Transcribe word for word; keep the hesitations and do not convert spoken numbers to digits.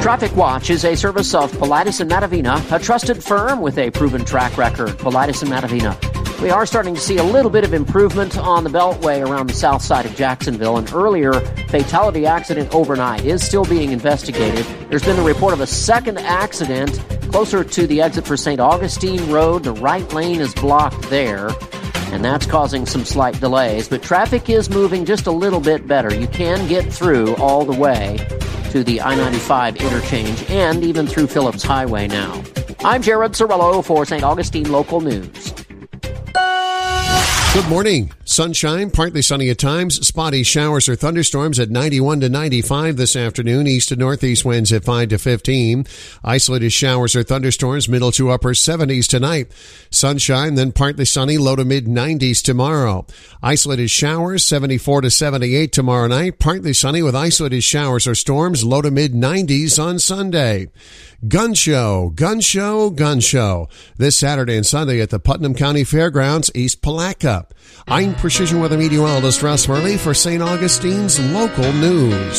Traffic Watch is a service of Paulides and Matavina, a trusted firm with a proven track record. Paulides and Matavina. We are starting to see a little bit of improvement on the Beltway around the south side of Jacksonville. An earlier fatality accident overnight is still being investigated. There's been the report of a second accident closer to the exit for Saint Augustine Road. The right lane is blocked there, and that's causing some slight delays. But traffic is moving just a little bit better. You can get through all the way to the I ninety-five interchange and even through Phillips Highway now. I'm Jared Cirillo for Saint Augustine Local News. Good morning. Sunshine, partly sunny at times. Spotty showers or thunderstorms at ninety-one to ninety-five this afternoon. East to northeast winds at five to fifteen. Isolated showers or thunderstorms, middle to upper seventies tonight. Sunshine, then partly sunny, low to mid nineties tomorrow. Isolated showers, seventy-four to seventy-eight tomorrow night. Partly sunny with isolated showers or storms, low to mid nineties on Sunday. Gun show, gun show, gun show. This Saturday and Sunday at the Putnam County Fairgrounds, East Palatka. I'm Precision Weather Meteorologist Russ Murley for Saint Augustine's Local News.